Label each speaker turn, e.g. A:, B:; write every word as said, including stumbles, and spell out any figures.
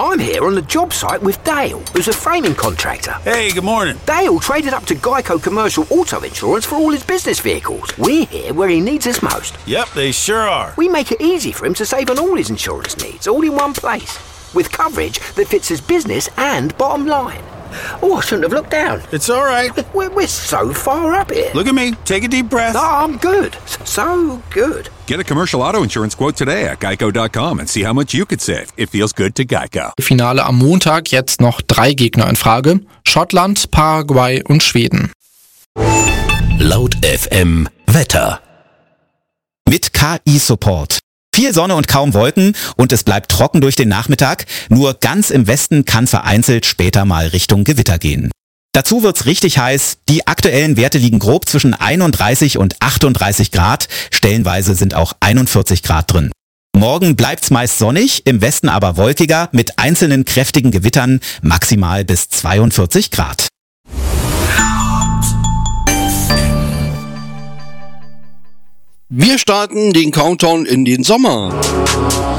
A: I'm here on the job site with Dale, who's a framing contractor.
B: Hey, good morning.
A: Dale traded up to Geico Commercial Auto Insurance for all his business vehicles. We're here where he needs us most.
B: Yep, they sure are.
A: We make it easy for him to save on all his insurance needs, all in one place, with coverage that fits his business and bottom line. Oh, I shouldn't have looked down.
B: It's all right.
A: We're, we're so far up here.
B: Look at me. Take a deep breath.
A: No, I'm good. So good.
C: Get a commercial auto insurance quote today at geico dot com and see how much you could save. It feels good to Geico.
D: Finale am Montag, jetzt noch drei Gegner in Frage. Schottland, Paraguay und Schweden.
E: Laut F M Wetter.
F: Mit K I-Support. Viel Sonne und kaum Wolken und es bleibt trocken durch den Nachmittag. Nur ganz im Westen kann vereinzelt später mal Richtung Gewitter gehen. Dazu wird's richtig heiß. Die aktuellen Werte liegen grob zwischen einunddreißig und achtunddreißig Grad. Stellenweise sind auch einundvierzig Grad drin. Morgen bleibt's meist sonnig, im Westen aber wolkiger mit einzelnen kräftigen Gewittern, maximal bis zweiundvierzig Grad.
G: Wir starten den Countdown in den Sommer.